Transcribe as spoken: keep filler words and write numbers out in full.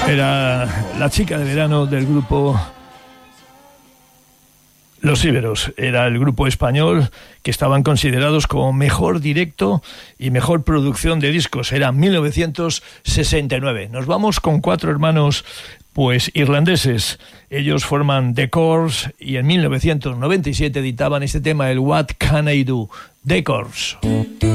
Era la chica de verano del grupo Los Íberos. Era el grupo español que estaban considerados como mejor directo y mejor producción de discos. Era mil novecientos sesenta y nueve. Nos vamos con cuatro hermanos pues irlandeses. Ellos forman The Corrs y en mil novecientos noventa y siete editaban este tema, el What Can I Do? The Corrs.